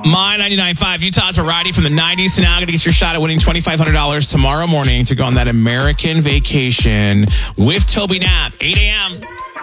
My 99.5 Utah's variety from the 90s to now. Going to get your shot at winning $2,500 tomorrow morning to go on that American vacation with Toby Knapp. 8 a.m.